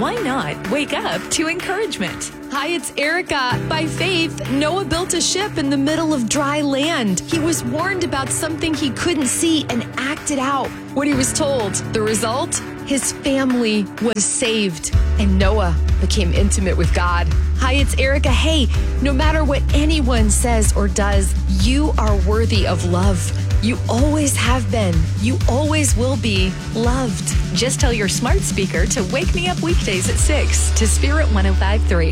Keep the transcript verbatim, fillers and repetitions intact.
why not wake up to encouragement? Hi, it's Erica. By faith, Noah built a ship in the middle of dry land. He was warned about something he couldn't see and acted out what he was told. The result? His family was saved, and Noah became intimate with God. Hi, it's Erica. Hey, no matter what anyone says or does, you are worthy of love. You always have been. You always will be loved. Just tell your smart speaker to wake me up weekdays at six to Spirit one oh five point three.